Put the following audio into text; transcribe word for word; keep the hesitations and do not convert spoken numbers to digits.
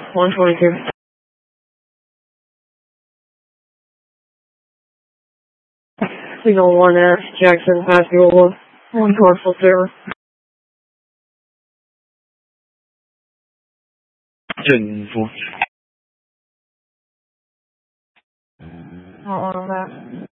one twenty-two. Signal one F, Jackson, Pascal, one Torful Zero. 政府。 Not one on that.